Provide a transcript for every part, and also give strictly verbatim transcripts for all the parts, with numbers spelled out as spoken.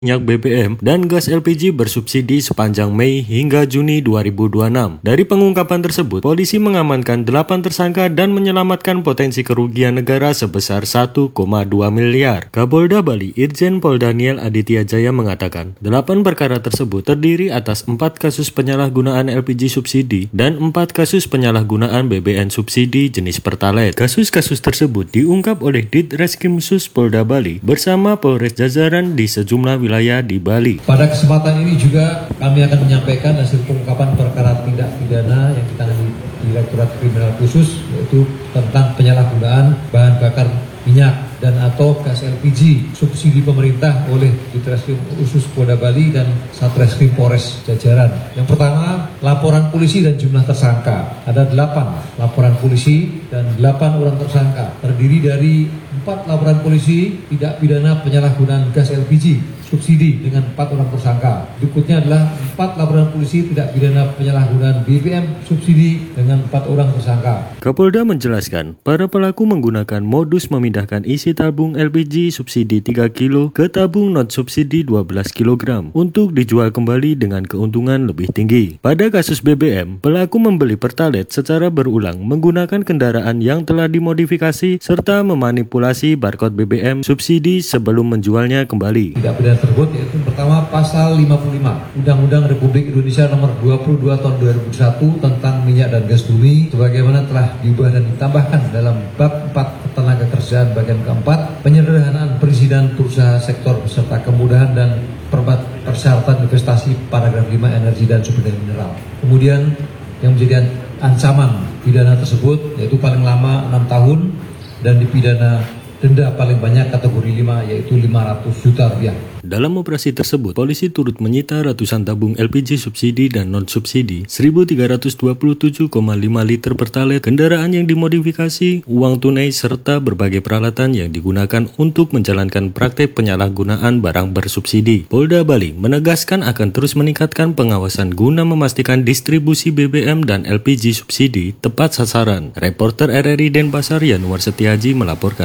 minyak B B M dan gas L P G bersubsidi sepanjang Mei hingga Juni dua ribu dua puluh enam. Dari pengungkapan tersebut, polisi mengamankan delapan tersangka dan menyelamatkan potensi kerugian negara sebesar satu koma dua miliar. Kapolda Bali Irjen Pol Daniel Aditya Jaya mengatakan, delapan perkara tersebut terdiri atas empat kasus penyalahgunaan L P G subsidi dan empat kasus penyalahgunaan B B M subsidi jenis Pertalite. Kasus-kasus tersebut diungkap oleh Ditreskrimsus Polda Bali bersama Polres jajaran di sejumlah wilayah wilayah di Bali. Pada kesempatan ini juga kami akan menyampaikan hasil pengungkapan perkara tindak pidana yang ditangani Direktorat Kriminal Khusus, yaitu tentang penyalahgunaan bahan bakar minyak dan atau gas L P G subsidi pemerintah oleh Ditreskrim Khusus Polda Bali dan Satreskrim Polres jajaran. Yang pertama, laporan polisi dan jumlah tersangka. Ada delapan laporan polisi dan delapan orang tersangka. Terdiri dari empat laporan polisi tidak pidana penyalahgunaan gas L P G subsidi dengan empat orang tersangka. Berikutnya adalah empat laporan polisi tidak pidana penyalahgunaan B B M subsidi dengan empat orang tersangka. Kapolda menjelaskan, para pelaku menggunakan modus memindahkan isi tabung L P G subsidi tiga kilo ke tabung non subsidi dua belas kilogram untuk dijual kembali dengan keuntungan lebih tinggi. Pada kasus B B M, pelaku membeli Pertalite secara berulang menggunakan kendaraan yang telah dimodifikasi serta memanipulasi barcode B B M subsidi sebelum menjualnya kembali. Tidak pidana tersebut yaitu pertama pasal lima puluh lima Undang-Undang Republik Indonesia nomor dua puluh dua tahun dua ribu satu tentang minyak dan gas bumi sebagaimana telah diubah dan ditambahkan dalam bab empat ketenaga kerjaan bagian keempat penyederhanaan perizinan berusaha sektor beserta kemudahan dan persyaratan investasi paragraf lima energi dan sumber daya mineral. Kemudian yang menjadi ancaman pidana tersebut yaitu paling lama enam tahun dan dipidana denda paling banyak kategori lima yaitu lima ratus juta rupiah. Dalam operasi tersebut, polisi turut menyita ratusan tabung L P G subsidi dan non-subsidi, seribu tiga ratus dua puluh tujuh koma lima liter Pertalite, kendaraan yang dimodifikasi, uang tunai, serta berbagai peralatan yang digunakan untuk menjalankan praktek penyalahgunaan barang bersubsidi. Polda Bali menegaskan akan terus meningkatkan pengawasan guna memastikan distribusi B B M dan L P G subsidi tepat sasaran. Reporter R R I Denpasar Yanuar Setiaji melaporkan.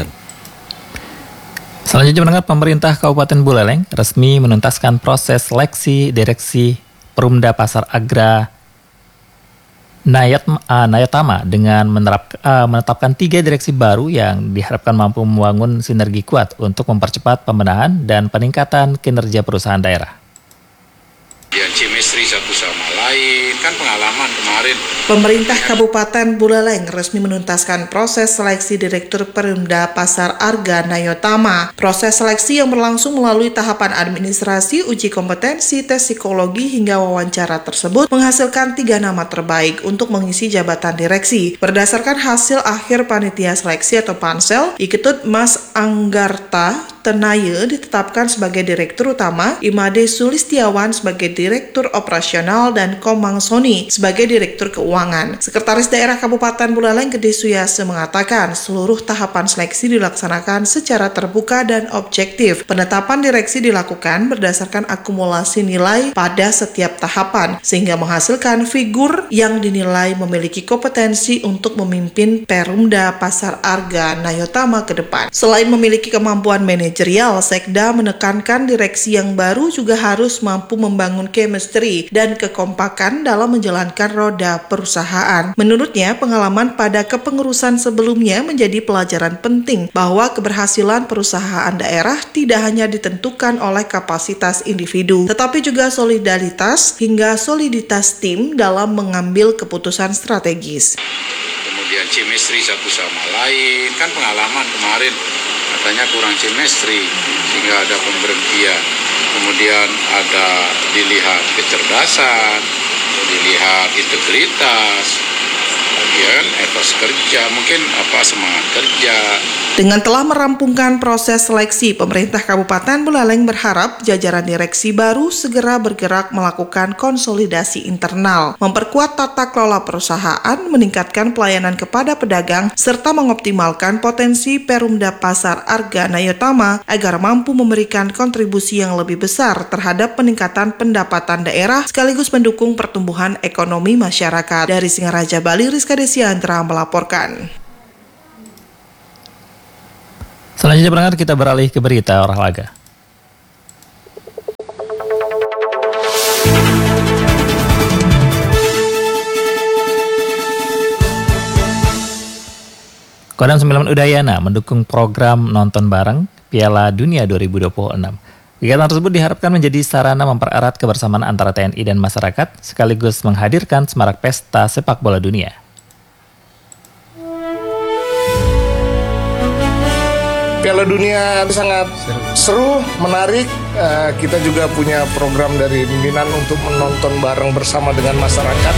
Selanjutnya mendengar pemerintah Kabupaten Buleleng resmi menuntaskan proses seleksi direksi Perumda Pasar Agra Nayat, uh, Nayatama dengan menerap, uh, menetapkan tiga direksi baru yang diharapkan mampu membangun sinergi kuat untuk mempercepat pembenahan dan peningkatan kinerja perusahaan daerah. Ya, chemistry satu sama lain, kan pengalaman kemarin. Pemerintah Kabupaten Buleleng resmi menuntaskan proses seleksi Direktur Perumda Pasar Arga Nayatama. Proses seleksi yang berlangsung melalui tahapan administrasi, uji kompetensi, tes psikologi, hingga wawancara tersebut menghasilkan tiga nama terbaik untuk mengisi jabatan direksi. Berdasarkan hasil akhir panitia seleksi atau pansel, Iketut Mas Anggarta Tenaye ditetapkan sebagai Direktur Utama, Imade Sulistiawan sebagai Direktur Operasional, dan Komang Soni sebagai Direktur Keuangan. Sekretaris Daerah Kabupaten Buleleng Gede Suyase mengatakan seluruh tahapan seleksi dilaksanakan secara terbuka dan objektif. Penetapan direksi dilakukan berdasarkan akumulasi nilai pada setiap tahapan, sehingga menghasilkan figur yang dinilai memiliki kompetensi untuk memimpin Perumda Pasar Arga Nayatama ke depan. Selain memiliki kemampuan manajerial, Sekda menekankan direksi yang baru juga harus mampu membangun chemistry dan kekompakan dalam menjalankan roda perusahaan. Menurutnya, pengalaman pada kepengurusan sebelumnya menjadi pelajaran penting bahwa keberhasilan perusahaan daerah tidak hanya ditentukan oleh kapasitas individu, tetapi juga solidaritas hingga soliditas tim dalam mengambil keputusan strategis. Kemudian chemistry satu sama lain, kan pengalaman kemarin katanya kurang chemistry sehingga ada pemberhentian. Kemudian ada dilihat kecerdasan, dilihat integritas, kemudian etos kerja, mungkin apa semangat kerja. Dengan telah merampungkan proses seleksi, pemerintah Kabupaten Buleleng berharap jajaran direksi baru segera bergerak melakukan konsolidasi internal, memperkuat tata kelola perusahaan, meningkatkan pelayanan kepada pedagang, serta mengoptimalkan potensi Perumda Pasar Arga Nayatama agar mampu memberikan kontribusi yang lebih besar terhadap peningkatan pendapatan daerah sekaligus mendukung pertumbuhan ekonomi masyarakat. Dari Singaraja Bali, Rizka Desiandra melaporkan. Selanjutnya pendengar, kita beralih ke berita olahraga. Kodam sembilan Udayana mendukung program nonton bareng Piala Dunia dua ribu dua puluh enam. Kegiatan tersebut diharapkan menjadi sarana mempererat kebersamaan antara T N I dan masyarakat, sekaligus menghadirkan semarak pesta sepak bola dunia. Piala Dunia sangat seru, menarik. Uh, kita juga punya program dari pimpinan untuk menonton bareng bersama dengan masyarakat.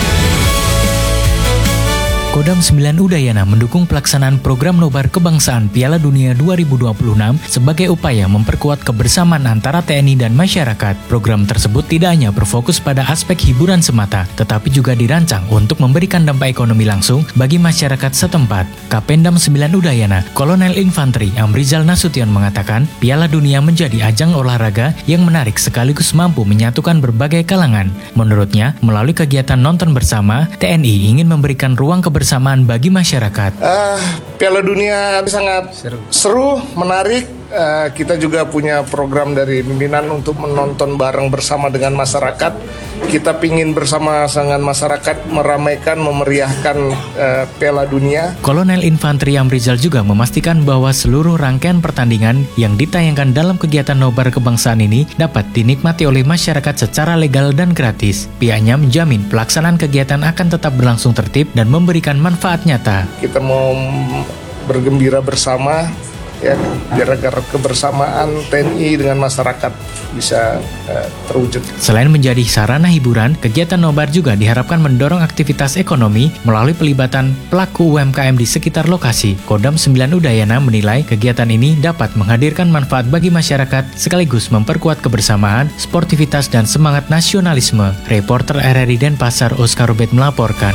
Kodam sembilan Udayana mendukung pelaksanaan program nobar kebangsaan Piala Dunia dua ribu dua puluh enam sebagai upaya memperkuat kebersamaan antara T N I dan masyarakat. Program tersebut tidak hanya berfokus pada aspek hiburan semata, tetapi juga dirancang untuk memberikan dampak ekonomi langsung bagi masyarakat setempat. Kapendam sembilan Udayana, Kolonel Infanteri Amrizal Nasution mengatakan, Piala Dunia menjadi ajang olahraga yang menarik sekaligus mampu menyatukan berbagai kalangan. Menurutnya, melalui kegiatan nonton bersama, T N I ingin memberikan ruang kebersamaan Bersamaan bagi masyarakat. Uh, Piala Dunia sangat seru, seru menarik. Uh, kita juga punya program dari pimpinan untuk menonton bareng bersama dengan masyarakat. Kita ingin bersama dengan masyarakat meramaikan, memeriahkan uh, Piala Dunia. Kolonel Infanteri Amrizal juga memastikan bahwa seluruh rangkaian pertandingan yang ditayangkan dalam kegiatan nobar kebangsaan ini dapat dinikmati oleh masyarakat secara legal dan gratis. Pihaknya menjamin pelaksanaan kegiatan akan tetap berlangsung tertib dan memberikan manfaat nyata. Kita mau bergembira bersama, ya, biar agar kebersamaan T N I dengan masyarakat bisa uh, terwujud. Selain menjadi sarana hiburan, kegiatan nobar juga diharapkan mendorong aktivitas ekonomi melalui pelibatan pelaku U M K M di sekitar lokasi. Kodam sembilan Udayana menilai kegiatan ini dapat menghadirkan manfaat bagi masyarakat sekaligus memperkuat kebersamaan, sportivitas dan semangat nasionalisme. Reporter R R I Denpasar Oscar Robert melaporkan.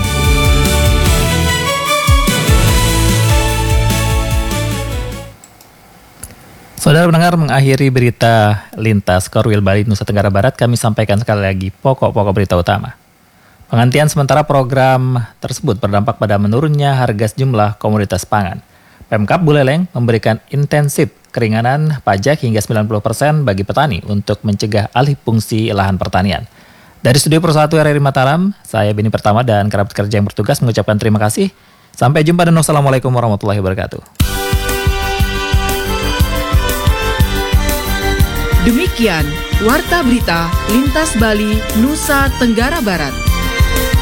Saudara pendengar, mengakhiri berita lintas Korwil Bali Nusa Tenggara Barat, kami sampaikan sekali lagi pokok-pokok berita utama. Penghentian sementara program tersebut berdampak pada menurunnya harga sejumlah komoditas pangan. Pemkab Buleleng memberikan intensif keringanan pajak hingga sembilan puluh persen bagi petani untuk mencegah alih fungsi lahan pertanian. Dari Studio Pro satu R R I Mataram, saya Beni Pertama dan kerabat kerja yang bertugas mengucapkan terima kasih. Sampai jumpa dan wassalamualaikum warahmatullahi wabarakatuh. Demikian Warta Berita Lintas Bali, Nusa Tenggara Barat.